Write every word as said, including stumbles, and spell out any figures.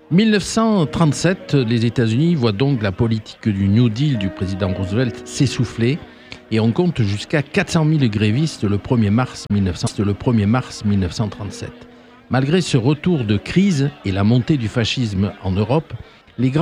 mille neuf cent trente-sept, les États-Unis voient donc la politique du New Deal du président Roosevelt s'essouffler et on compte jusqu'à quatre cent mille grévistes le premier mars mille neuf cents, le premier mars mille neuf cent trente-sept. Malgré ce retour de crise et la montée du fascisme en Europe, les grands